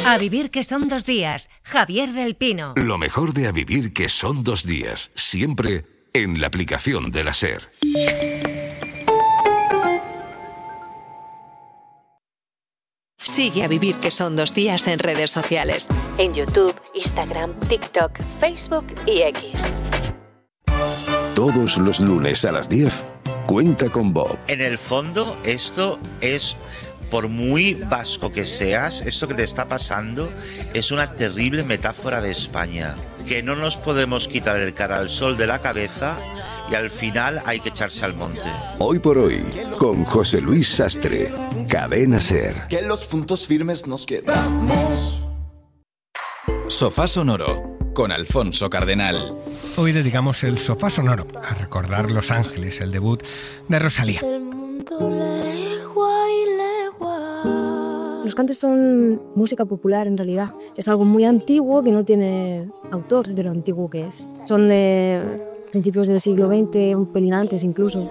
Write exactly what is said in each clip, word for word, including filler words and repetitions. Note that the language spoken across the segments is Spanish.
A vivir que son dos días. Javier del Pino. Lo mejor de A vivir que son dos días. Siempre en la aplicación de la SER. Sigue A vivir que son dos días en redes sociales. En YouTube, Instagram, TikTok, Facebook y X. Todos los lunes a las diez, Cuenta con Bob. En el fondo, esto es, por muy vasco que seas, esto que te está pasando es una terrible metáfora de España. Que no nos podemos quitar el cara al sol de la cabeza y al final hay que echarse al monte. Hoy por hoy, con José Luis Sastre, Cadena SER. Que los puntos firmes nos quedamos. Sofá Sonoro, con Alfonso Cardenal. Hoy dedicamos el Sofá Sonoro a recordar Los Ángeles, el debut de Rosalía. Los cantes son música popular en realidad. Es algo muy antiguo que no tiene autor de lo antiguo que es. Son de principios del siglo veinte, un pelín antes incluso.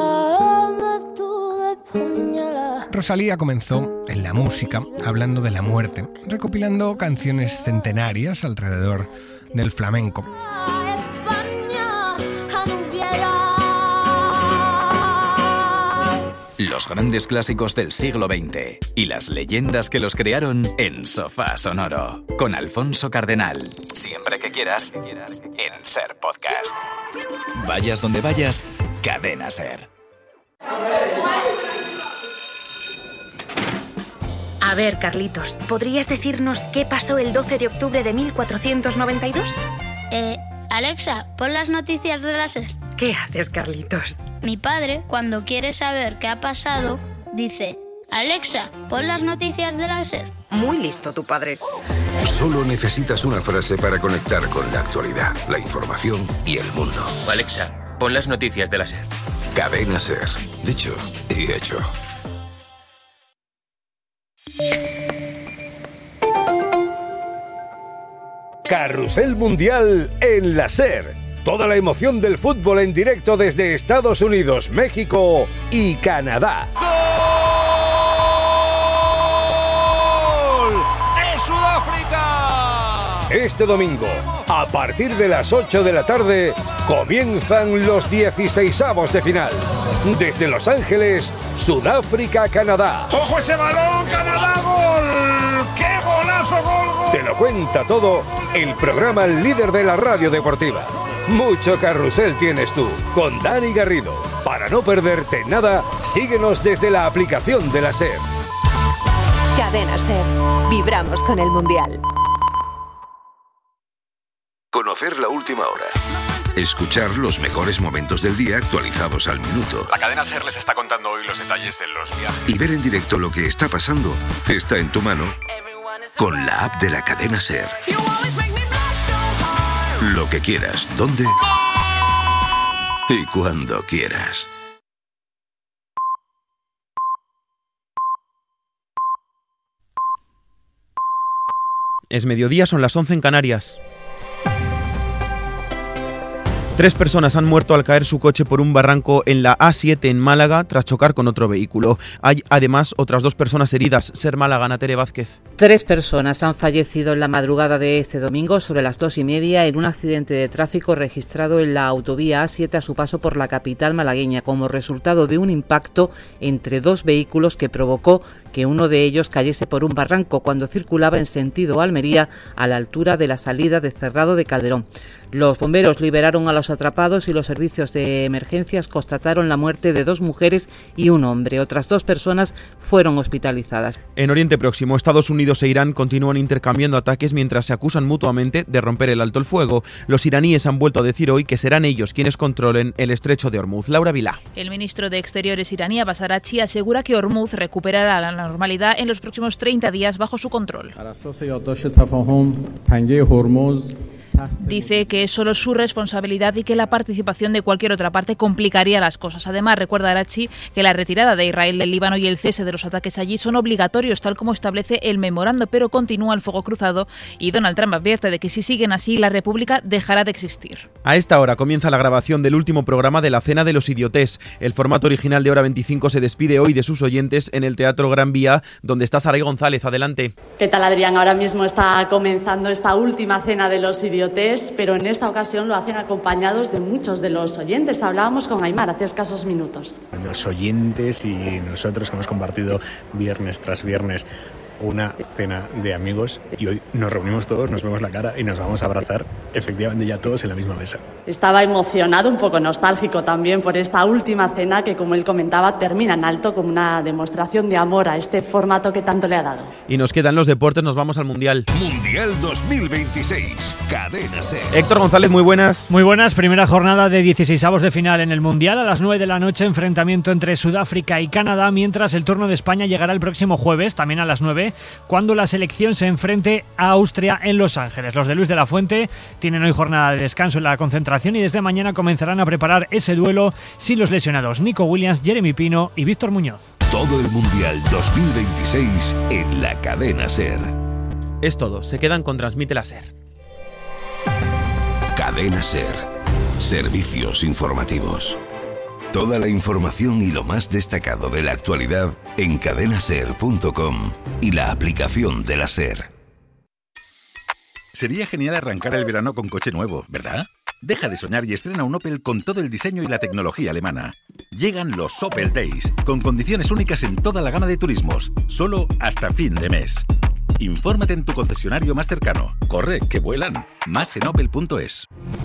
Rosalía comenzó en la música hablando de la muerte, recopilando canciones centenarias alrededor del flamenco. Los grandes clásicos del siglo veinte y las leyendas que los crearon en Sofá Sonoro, con Alfonso Cardenal. Siempre que quieras, en SER Podcast. Vayas donde vayas, Cadena SER. A ver, Carlitos, ¿podrías decirnos qué pasó el doce de octubre de mil cuatrocientos noventa y dos? Eh, Alexa, pon las noticias de la SER. ¿Qué haces, Carlitos? Mi padre, cuando quiere saber qué ha pasado, dice: Alexa, pon las noticias de la SER. Muy listo tu padre. Solo necesitas una frase para conectar con la actualidad, la información y el mundo. Alexa, pon las noticias de la SER. Cadena SER. Dicho y hecho. Carrusel Mundial en la SER. Toda la emoción del fútbol en directo desde Estados Unidos, México y Canadá. ¡Gol! ¡De Sudáfrica! Este domingo, a partir de las ocho de la tarde, comienzan los dieciseisavos de final. Desde Los Ángeles, Sudáfrica, Canadá. ¡Ojo ese balón! ¡Canadá, gol! ¡Qué golazo, gol, gol! Te lo cuenta todo el programa líder de la radio deportiva. Mucho carrusel tienes tú, con Dani Garrido. Para no perderte nada, síguenos desde la aplicación de la SER. Cadena SER. Vibramos con el Mundial. Conocer la última hora. Escuchar los mejores momentos del día actualizados al minuto. La cadena SER les está contando hoy los detalles de los viajes. Y ver en directo lo que está pasando está en tu mano con la app de la cadena SER. Lo que quieras, dónde y cuando quieras. Es mediodía, son las once en Canarias. Tres personas han muerto al caer su coche por un barranco en la A siete en Málaga tras chocar con otro vehículo. Hay además otras dos personas heridas. SER Málaga, Ana Tere Vázquez. Tres personas han fallecido en la madrugada de este domingo sobre las dos y media en un accidente de tráfico registrado en la autovía A siete a su paso por la capital malagueña como resultado de un impacto entre dos vehículos que provocó que uno de ellos cayese por un barranco cuando circulaba en sentido Almería a la altura de la salida de Cerrado de Calderón. Los bomberos liberaron a los atrapados y los servicios de emergencias constataron la muerte de dos mujeres y un hombre. Otras dos personas fueron hospitalizadas. En Oriente Próximo, Estados Unidos e Irán continúan intercambiando ataques mientras se acusan mutuamente de romper el alto el fuego. Los iraníes han vuelto a decir hoy que serán ellos quienes controlen el estrecho de Hormuz. Laura Vilá. El ministro de Exteriores iraní, Abbas Araghchi, asegura que Hormuz recuperará la normalidad en los próximos treinta días bajo su control. Dice que es solo su responsabilidad y que la participación de cualquier otra parte complicaría las cosas. Además, recuerda Arachi que la retirada de Israel del Líbano y el cese de los ataques allí son obligatorios, tal como establece el memorando, pero continúa el fuego cruzado y Donald Trump advierte de que si siguen así, la República dejará de existir. A esta hora comienza la grabación del último programa de La Cena de los Idiotés. El formato original de Hora veinticinco se despide hoy de sus oyentes en el Teatro Gran Vía, donde está Saray González. Adelante. ¿Qué tal, Adrián? Ahora mismo está comenzando esta última Cena de los Idiotés, pero en esta ocasión lo hacen acompañados de muchos de los oyentes. Hablábamos con Aymar hace escasos minutos. Los oyentes y nosotros hemos compartido viernes tras viernes una cena de amigos y hoy nos reunimos todos, nos vemos la cara y nos vamos a abrazar efectivamente ya todos en la misma mesa. Estaba emocionado, un poco nostálgico también por esta última cena que, como él comentaba, termina en alto como una demostración de amor a este formato que tanto le ha dado. Y nos quedan los deportes, nos vamos al Mundial. Mundial dos mil veintiséis, Cadena SER. Héctor González, muy buenas. Muy buenas, primera jornada de dieciseisavos de final en el Mundial. A las nueve de la noche, enfrentamiento entre Sudáfrica y Canadá, mientras el turno de España llegará el próximo jueves, también a las nueve, cuando la selección se enfrente a Austria en Los Ángeles. Los de Luis de la Fuente tienen hoy jornada de descanso en la concentración y desde mañana comenzarán a preparar ese duelo sin los lesionados Nico Williams, Jeremy Pino y Víctor Muñoz. Todo el Mundial dos mil veintiséis en la Cadena SER. Es todo, se quedan con Transmite la SER. Cadena SER. Servicios informativos. Toda la información y lo más destacado de la actualidad en cadena ser punto com y la aplicación de la SER. Sería genial arrancar el verano con coche nuevo, ¿verdad? Deja de soñar y estrena un Opel con todo el diseño y la tecnología alemana. Llegan los Opel Days, con condiciones únicas en toda la gama de turismos, solo hasta fin de mes. Infórmate en tu concesionario más cercano. Corre, que vuelan. Más en opel punto es.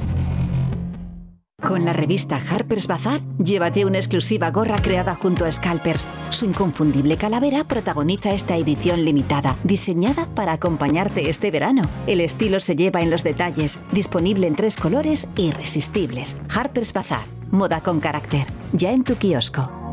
Con la revista Harper's Bazaar, llévate una exclusiva gorra creada junto a Scalpers. Su inconfundible calavera protagoniza esta edición limitada, diseñada para acompañarte este verano. El estilo se lleva en los detalles, disponible en tres colores irresistibles. Harper's Bazaar, moda con carácter, ya en tu kiosco.